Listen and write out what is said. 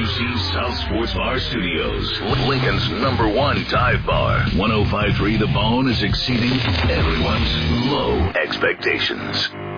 KFC South Sports Bar Studios, Lincoln's #1 dive bar. 105.3 The Bone is exceeding everyone's low expectations.